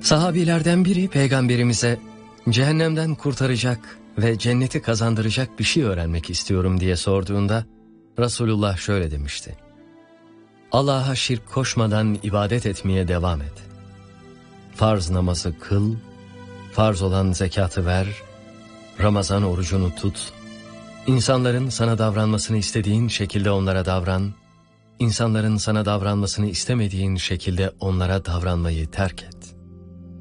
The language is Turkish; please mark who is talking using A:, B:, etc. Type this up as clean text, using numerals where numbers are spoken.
A: Sahabilerden biri peygamberimize cehennemden kurtaracak ve cenneti kazandıracak bir şey öğrenmek istiyorum diye sorduğunda Resulullah şöyle demişti: Allah'a şirk koşmadan ibadet etmeye devam et. Farz namazı kıl, farz olan zekatı ver, Ramazan orucunu tut, insanların sana davranmasını istediğin şekilde onlara davran, insanların sana davranmasını istemediğin şekilde onlara davranmayı terk et.